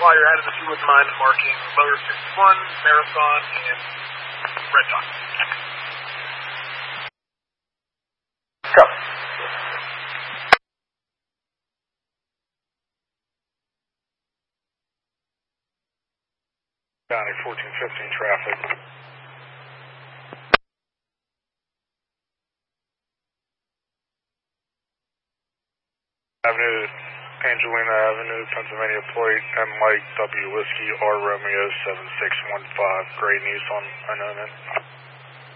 while you're at it, if you wouldn't mind marking Motor 61, Marathon, and Red Dot. Go. County 1415 traffic. Avenue, Angelina Avenue, Pennsylvania plate, M Mike W Whiskey R Romeo 7615, gray Nissan unknown.